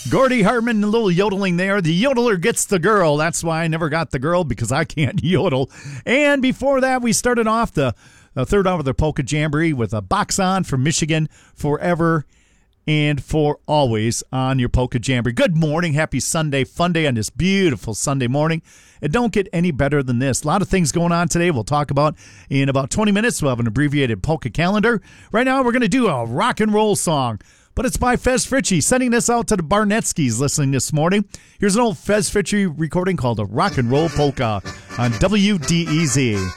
Gordy Hartman, a little yodeling there. The yodeler gets the girl. That's why I never got the girl, because I can't yodel. And before that, we started off the third hour of the Polka Jamboree with a box on from Michigan, forever and for always on your Polka Jamboree. Good morning. Happy Sunday, fun day on this beautiful Sunday morning. It don't get any better than this. A lot of things going on today we'll talk about in about 20 minutes. We'll have an abbreviated polka calendar. Right now, we're going to do a rock and roll song, but it's by Fez Fritchie, sending this out to the Barnetskis listening this morning. Here's an old Fez Fritchie recording called a Rock and Roll Polka on WDEZ.